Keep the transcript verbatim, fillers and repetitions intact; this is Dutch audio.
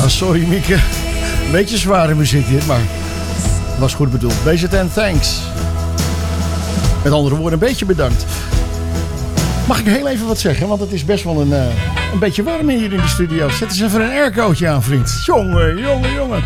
Ja, sorry Mieke. Een beetje zware muziek dit, maar was goed bedoeld. B Z N, thanks. Met andere woorden, een beetje bedankt. Mag ik heel even wat zeggen? Want het is best wel een, uh, een beetje warm hier in de studio. Zet eens even een aircootje aan, vriend. Jongen, jongen, jongen.